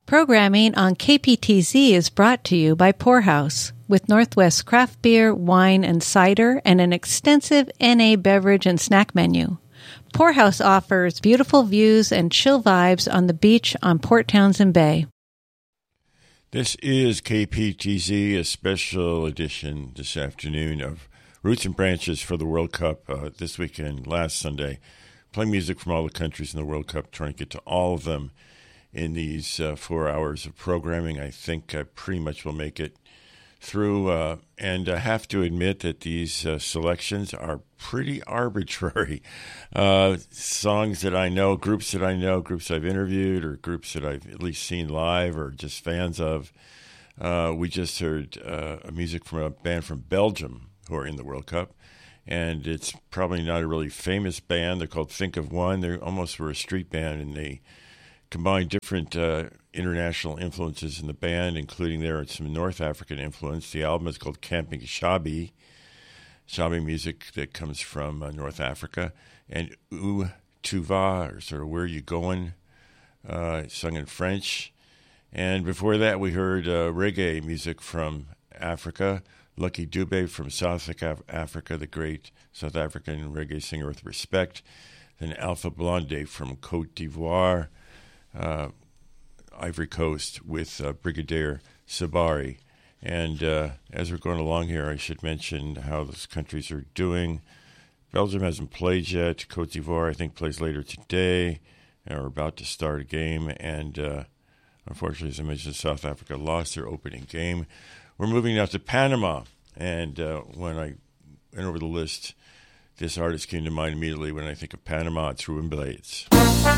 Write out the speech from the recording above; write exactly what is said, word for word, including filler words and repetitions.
Programming on K P T Z is brought to you by Poorhouse, with Northwest craft beer, wine, and cider, and an extensive N A beverage and snack menu. Poorhouse offers beautiful views and chill vibes on the beach on Port Townsend Bay. This is K P T Z, a special edition this afternoon of Roots and Branches for the World Cup uh, this weekend, last Sunday. Playing music from all the countries in the World Cup, trying to get to all of them in these uh, four hours of programming. I think I pretty much will make it through, uh, and I have to admit that these uh, selections are pretty arbitrary. Uh, songs that I know, groups that I know, groups I've interviewed, or groups that I've at least seen live or just fans of. Uh, we just heard uh, music from a band from Belgium who are in the World Cup, and it's probably not a really famous band. They're called Think of One. They almost were a street band, and they combine different uh, international influences in the band, including there some North African influence. The album is called Camping Shabi, Shabi music that comes from uh, North Africa, and Où tu vas, or sort of Where You Going, uh, sung in French. And before that, we heard uh, reggae music from Africa. Lucky Dube from South Africa, the great South African reggae singer with respect. Then Alpha Blondy from Côte d'Ivoire, Uh, Ivory Coast, with uh, Brigadier Sabari. And uh, as we're going along here, I should mention how those countries are doing. Belgium hasn't played yet. Côte d'Ivoire, I think, plays later today. And we're about to start a game. And uh, unfortunately, as I mentioned, South Africa lost their opening game. We're moving now to Panama. And uh, when I went over the list, this artist came to mind immediately when I think of Panama. It's Ruben Blades.